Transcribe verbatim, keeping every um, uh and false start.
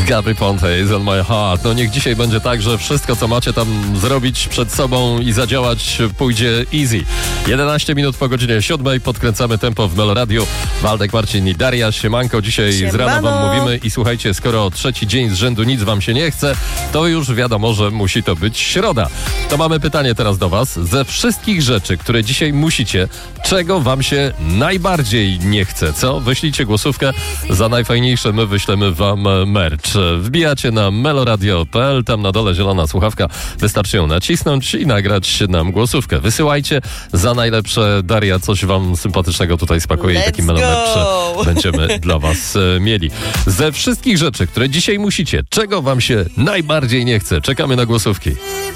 Gabry Ponte is on my heart. No niech dzisiaj będzie tak, że wszystko, co macie tam zrobić przed sobą i zadziałać, pójdzie easy. jedenaście minut po godzinie siódmej. Podkręcamy tempo w Meloradiu. Waldek, Marcin i Daria. Siemanko. Dzisiaj Siemano. z rana wam mówimy i słuchajcie, skoro trzeci dzień z rzędu nic wam się nie chce, to już wiadomo, że musi to być środa. To mamy pytanie teraz do was. Ze wszystkich rzeczy, które dzisiaj musicie, czego wam się najbardziej nie chce, co? Wyślijcie głosówkę. Za najfajniejsze my wyślemy wam merch. Wbijacie na meloradio kropka p l, tam na dole zielona słuchawka, wystarczy ją nacisnąć i nagrać nam głosówkę. Wysyłajcie. Za najlepsze Daria coś wam sympatycznego tutaj spakuje i taki melomerch będziemy dla was e, mieli. Ze wszystkich rzeczy, które dzisiaj musicie, czego wam się najbardziej nie chce, czekamy na głosówki.